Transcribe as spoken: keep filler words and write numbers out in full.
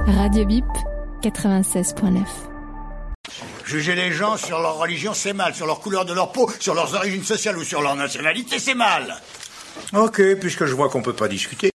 Radio Bip, quatre-vingt-seize point neuf. Juger les gens sur leur religion, c'est mal. Sur leur couleur de leur peau, sur leurs origines sociales ou sur leur nationalité, c'est mal. Ok, puisque je vois qu'on peut pas discuter.